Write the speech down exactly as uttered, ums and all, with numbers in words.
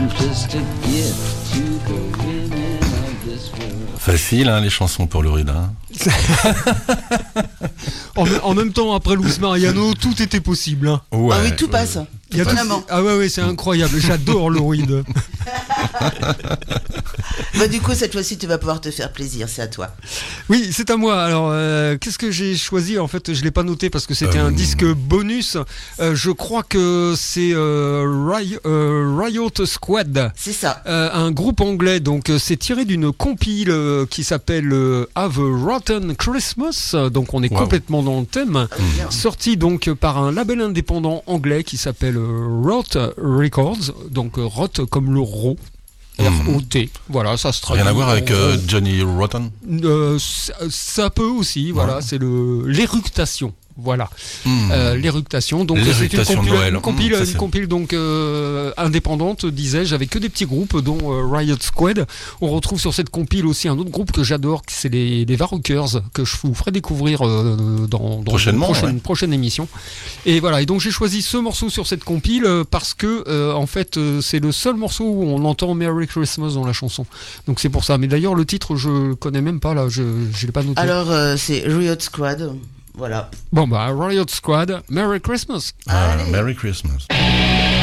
Facile, hein, les chansons pour le rude. Hein. en, en même temps, après Luis Mariano, tout était possible. Hein. Ouais, ah oui, tout passe. Ouais. Il y a tout... Ah ouais, ouais, c'est incroyable. J'adore le rude. Bah, du coup, cette fois-ci, tu vas pouvoir te faire plaisir. C'est à toi. Oui, c'est à moi. Alors, euh, qu'est-ce que j'ai choisi ? En fait, je l'ai pas noté parce que c'était euh... un disque bonus. Euh, je crois que c'est euh, Ry- euh, Riot Squad. C'est ça. Euh, un groupe anglais. Donc, c'est tiré d'une compile euh, qui s'appelle euh, Have a Rotten Christmas. Donc, on est wow. complètement dans le thème. Ah, oui, sorti donc par un label indépendant anglais qui s'appelle euh, Rot Records. Donc, euh, Rot comme le ro. R O T, voilà, ça se traduit. Rien à voir avec euh, Johnny Rotten euh, ça, ça peut aussi, voilà, ouais. C'est le l'éructation. Voilà, mmh. euh, l'éructation. Donc c'est une compile, une compile, mmh, une compile donc euh, indépendante, disais-je, avec que des petits groupes, dont euh, Riot Squad. On retrouve sur cette compile aussi un autre groupe que j'adore, c'est les, les Varrockers, que je vous ferai découvrir euh, dans, dans Prochainement, une prochaine, ouais. prochaine émission. Et voilà, et donc j'ai choisi ce morceau sur cette compile euh, parce que euh, en fait euh, c'est le seul morceau où on entend Merry Christmas dans la chanson. Donc c'est pour ça. Mais d'ailleurs le titre je connais même pas là, je je l'ai pas noté. Alors euh, c'est Riot Squad. Voilà. Bon bah Riot Squad, Merry Christmas. Ah, Merry Christmas.